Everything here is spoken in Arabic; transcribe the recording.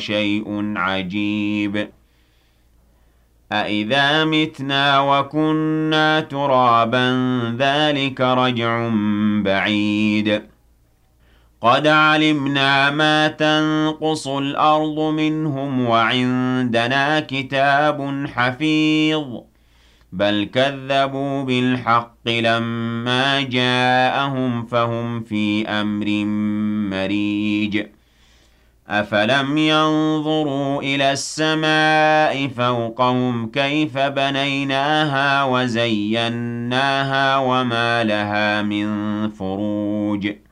شيء عجيب أإذا متنا وكنا ترابا ذلك رجع بعيد قد علمنا ما تنقص الأرض منهم وعندنا كتاب حفيظ بل كذبوا بالحق لما جاءهم فهم في أمر مريج أفلم ينظروا إلى السماء فوقهم كيف بنيناها وزيناها وما لها من فروج